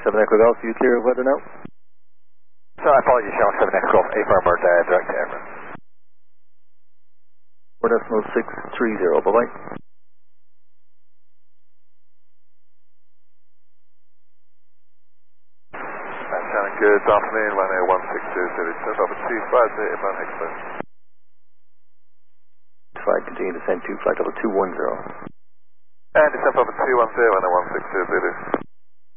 7 Echo Golf, you clear of weather now? Sorry, apologies, Charles 7 Echo Golf, A firmer, direct to airframe. 4.630, bye-bye. Good afternoon, Ryanair 160, over 250 inbound Express. Flight continue to send to flight level 210. And descent over 210, Ryanair 160,